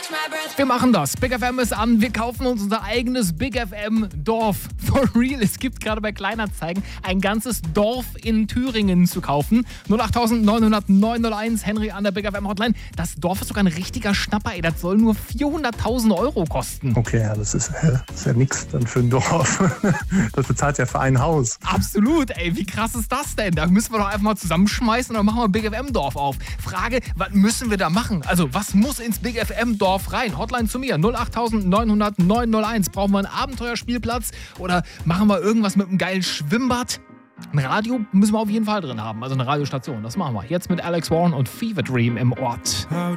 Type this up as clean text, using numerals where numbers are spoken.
Wir machen das. Big FM ist an. Wir kaufen uns unser eigenes Big FM Dorf. For real. Es gibt gerade bei Kleinanzeigen ein ganzes Dorf in Thüringen zu kaufen. 08900 901 Henry an der Big FM Hotline. Das Dorf ist sogar ein richtiger Schnapper, ey. Das soll nur 400.000 Euro kosten. Okay, ja, das ist ja nichts dann für ein Dorf. Das bezahlt ja für ein Haus. Absolut, ey. Wie krass ist das denn? Da müssen wir doch einfach mal zusammenschmeißen und dann machen wir ein Big FM Dorf auf. Frage, was müssen wir da machen? Also, was muss ins Big FM Dorf rein? Hotline zu mir, 08900 901. Brauchen wir einen Abenteuerspielplatz oder machen wir irgendwas mit einem geilen Schwimmbad? Ein Radio müssen wir auf jeden Fall drin haben, also eine Radiostation. Das machen wir. Jetzt mit Alex Warren und Fever Dream im Ort.